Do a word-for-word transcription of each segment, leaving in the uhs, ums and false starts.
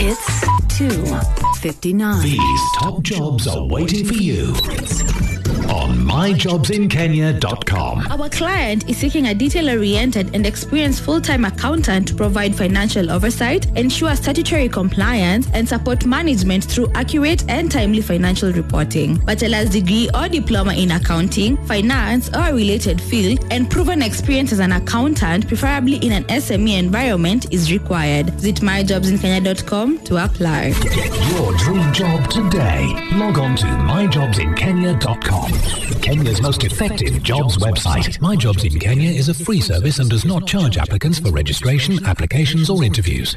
It's two fifty-nine. These top jobs are waiting for you on my jobs in kenya dot com. Our client is seeking a detail-oriented and experienced full-time accountant to provide financial oversight, ensure statutory compliance, and support management through accurate and timely financial reporting. Bachelor's degree or diploma in accounting, finance, or a related field, and proven experience as an accountant, preferably in an S M E environment, is required. Visit my jobs in kenya dot com to apply. Get your dream job today. Log on to my jobs in kenya dot com. Kenya's most effective jobs website. My Jobs in Kenya is a free service and does not charge applicants for registration, applications, or interviews.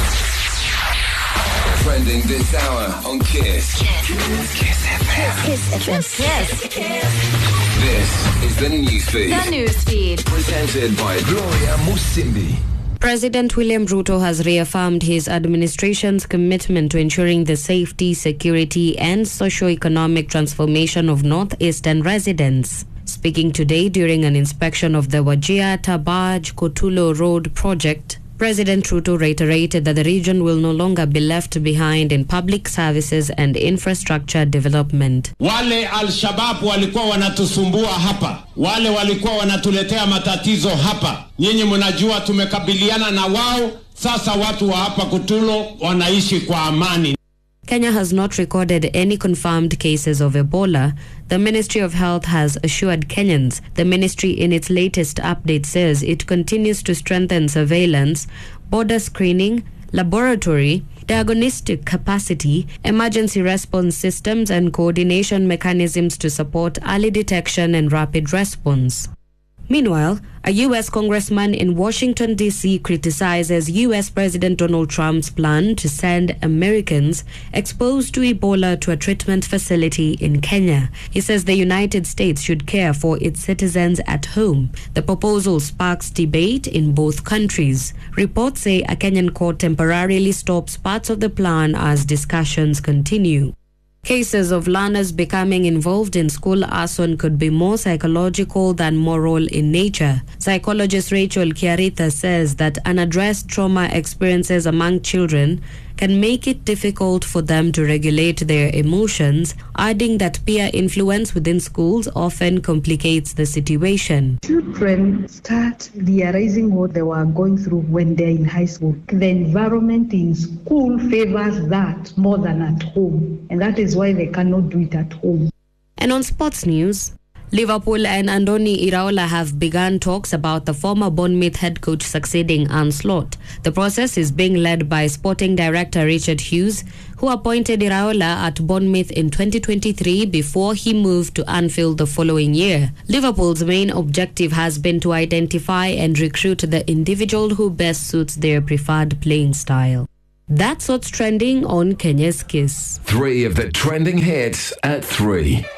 Trending this hour on Kiss. Kiss. Kiss F M. Kiss F M. Kiss. This is the newsfeed. The newsfeed. Presented by Gloria Musimbi. President William Ruto has reaffirmed his administration's commitment to ensuring the safety, security, and socio-economic transformation of northeastern residents. Speaking today during an inspection of the Wajir Tabaj Kotulo Road project, President Ruto reiterated that the region will no longer be left behind in public services and infrastructure development. Wale Al-Shabaab walikuwa wanatusumbua hapa. Wale walikuwa wanatuletea matatizo hapa. Nyinyi mnajua tumekabiliana na wao. Sasa watu wa hapa Kutulo wanaishi kwa amani. Kenya has not recorded any confirmed cases of Ebola. The Ministry of Health has assured Kenyans. The ministry in its latest update says it continues to strengthen surveillance, border screening, laboratory, diagnostic capacity, emergency response systems, and coordination mechanisms to support early detection and rapid response. Meanwhile, a U S congressman in Washington, D C criticizes U S President Donald Trump's plan to send Americans exposed to Ebola to a treatment facility in Kenya. He says the United States should care for its citizens at home. The proposal sparks debate in both countries. Reports say a Kenyan court temporarily stops parts of the plan as discussions continue. Cases of learners becoming involved in school arson could be more psychological than moral in nature. Psychologist Rachel Kiaritha says that unaddressed trauma experiences among children can make it difficult for them to regulate their emotions, adding that peer influence within schools often complicates the situation. Children start realizing what they were going through when they're in high school. The environment in school favors that more than at home, and that is why they cannot do it at home. And on sports news, Liverpool and Andoni Iraola have begun talks about the former Bournemouth head coach succeeding Arne Slot. The process is being led by sporting director Richard Hughes, who appointed Iraola at Bournemouth in twenty twenty-three before he moved to Anfield the following year. Liverpool's main objective has been to identify and recruit the individual who best suits their preferred playing style. That's what's trending on Kenya's Kiss. Three of the trending hits at three.